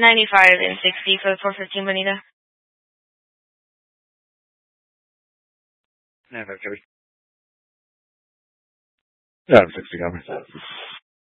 95 and 60 for the 415 Bonita. 95, Chevy. 60 copy.